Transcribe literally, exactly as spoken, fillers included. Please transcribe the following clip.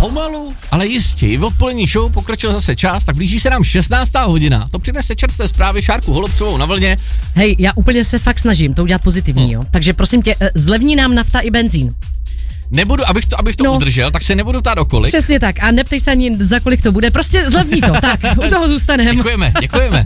Pomalu, ale jistě, v odpolední show pokročil zase čas, tak blíží se nám šestnáctá hodina. To přinese čerstvé zprávy Šárku Holubcovou na vlně. Hej, já úplně se fakt snažím to udělat pozitivní, jo. Takže prosím tě, zlevní nám nafta i benzín. Nebudu, abych to, abych to no. udržel, tak se nebudu ptát o kolik. Přesně tak, a neptej se ani za kolik to bude, prostě zlevní to, tak, u toho zůstaneme. Děkujeme, děkujeme.